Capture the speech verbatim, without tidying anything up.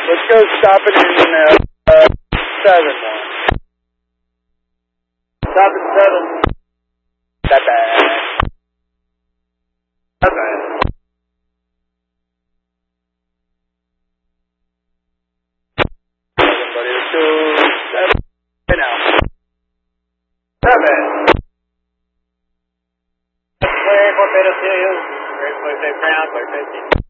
Let's go stop it in uh, uh, seven. Stop at seven. Seven. Seven. Everybody, let's go seven. Right now. Seven. Clear, four beta two. Great, clear, safe ground, clear, safety.